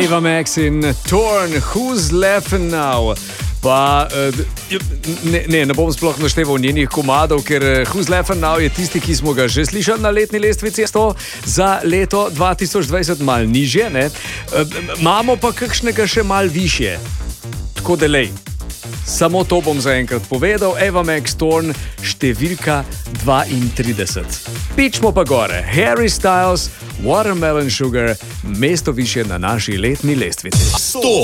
Ava Max in Torn, Who's Laughing Now? Pa ne bom sploh našteval njenih komadov, ker Who's Laughing Now je tisti, ki smo ga že slišali na letni lestvici. Za leto 2020 mal nižje, ne? Imamo pa kakšnega še mal višje. Tako delej. Samo to bom zaenkrat povedal. Ava Max Torn, številka 32. Pičmo pa gore. Harry Styles, Watermelon Sugar, mesto više na naši letni lestvici.